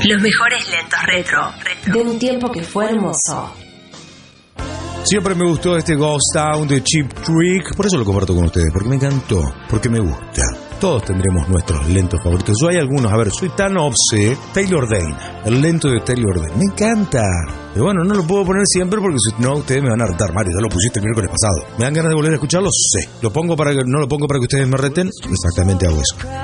Los mejores lentos retro de un tiempo que fue hermoso. Siempre me gustó este Ghost Town de Cheap Trick, por eso lo comparto con ustedes, porque me encantó, porque me gusta. Todos tendremos nuestros lentos favoritos. Yo hay algunos, a ver, soy tan obse. Taylor Dayne, el lento de Taylor Dayne, me encanta. Pero bueno, no lo puedo poner siempre porque si no ustedes me van a hartar. Mario, ya lo pusiste el miércoles pasado. ¿Me dan ganas de volver a escucharlo? Sí. ¿Lo pongo para que no lo pongo para que ustedes me reten? Exactamente hago eso.